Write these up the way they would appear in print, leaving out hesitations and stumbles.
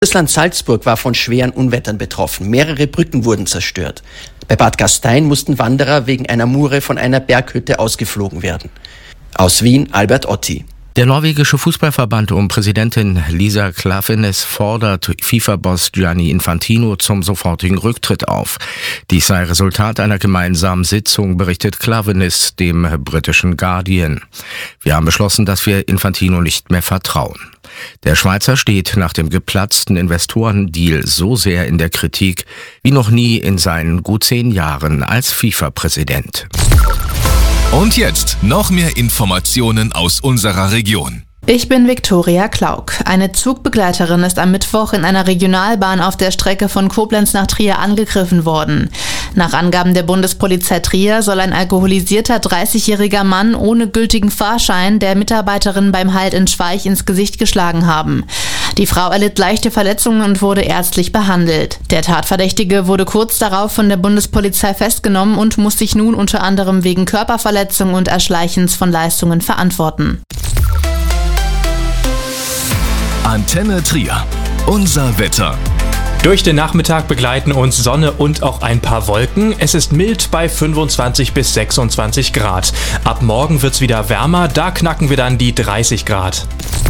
Das Land Salzburg war von schweren Unwettern betroffen. Mehrere Brücken wurden zerstört. Bei Bad Gastein mussten Wanderer wegen einer Mure von einer Berghütte ausgeflogen werden. Aus Wien, Albert Otti. Der norwegische Fußballverband um Präsidentin Lisa Klaveness fordert FIFA-Boss Gianni Infantino zum sofortigen Rücktritt auf. Dies sei Resultat einer gemeinsamen Sitzung, berichtet Klaveness dem britischen Guardian. Wir haben beschlossen, dass wir Infantino nicht mehr vertrauen. Der Schweizer steht nach dem geplatzten Investorendeal so sehr in der Kritik wie noch nie in seinen gut 10 Jahren als FIFA-Präsident. Und jetzt noch mehr Informationen aus unserer Region. Ich bin Viktoria Klauk. Eine Zugbegleiterin ist am Mittwoch in einer Regionalbahn auf der Strecke von Koblenz nach Trier angegriffen worden. Nach Angaben der Bundespolizei Trier soll ein alkoholisierter 30-jähriger Mann ohne gültigen Fahrschein der Mitarbeiterin beim Halt in Schweich ins Gesicht geschlagen haben. Die Frau erlitt leichte Verletzungen und wurde ärztlich behandelt. Der Tatverdächtige wurde kurz darauf von der Bundespolizei festgenommen und muss sich nun unter anderem wegen Körperverletzung und Erschleichens von Leistungen verantworten. Antenne Trier. Unser Wetter. Durch den Nachmittag begleiten uns Sonne und auch ein paar Wolken. Es ist mild bei 25 bis 26 Grad. Ab morgen wird's wieder wärmer, da knacken wir dann die 30 Grad.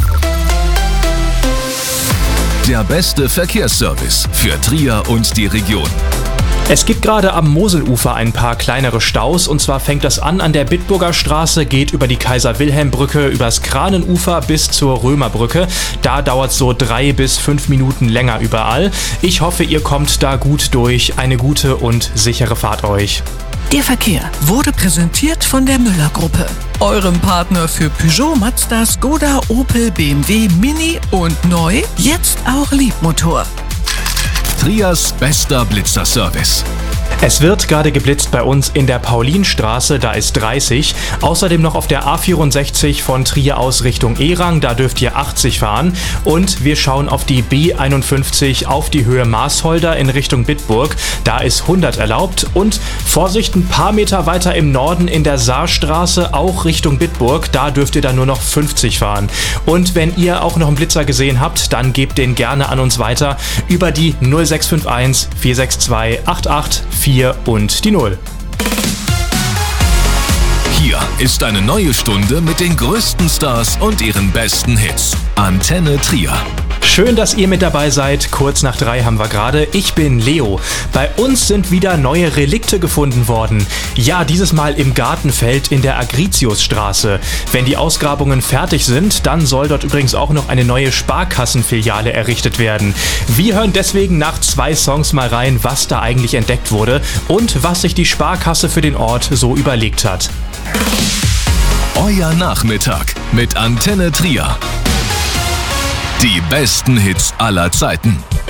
Der beste Verkehrsservice für Trier und die Region. Es gibt gerade am Moselufer ein paar kleinere Staus, und zwar fängt das an der Bitburger Straße, geht über die Kaiser-Wilhelm-Brücke, übers Kranenufer bis zur Römerbrücke. Da dauert es so 3 bis 5 Minuten länger überall. Ich hoffe, ihr kommt da gut durch. Eine gute und sichere Fahrt euch. Der Verkehr wurde präsentiert von der Müller-Gruppe, eurem Partner für Peugeot, Mazda, Skoda, Opel, BMW, Mini und neu, jetzt auch Liebmotor. Triers bester Blitzerservice. Es wird gerade geblitzt bei uns in der Paulinstraße, da ist 30. Außerdem noch auf der A64 von Trier aus Richtung Erang, da dürft ihr 80 fahren. Und wir schauen auf die B51 auf die Höhe Maasholder in Richtung Bitburg, da ist 100 erlaubt. Und Vorsicht, ein paar Meter weiter im Norden in der Saarstraße, auch Richtung Bitburg, da dürft ihr dann nur noch 50 fahren. Und wenn ihr auch noch einen Blitzer gesehen habt, dann gebt den gerne an uns weiter über die 0651 462 88 und die 0. Hier ist eine neue Stunde mit den größten Stars und ihren besten Hits. Antenne Trier. Schön, dass ihr mit dabei seid. Kurz nach 3 haben wir gerade. Ich bin Leo. Bei uns sind wieder neue Relikte gefunden worden. Ja, dieses Mal im Gartenfeld in der Agritiusstraße. Wenn die Ausgrabungen fertig sind, dann soll dort übrigens auch noch eine neue Sparkassenfiliale errichtet werden. Wir hören deswegen nach 2 Songs mal rein, was da eigentlich entdeckt wurde und was sich die Sparkasse für den Ort so überlegt hat. Euer Nachmittag mit Antenne Trier. Die besten Hits aller Zeiten.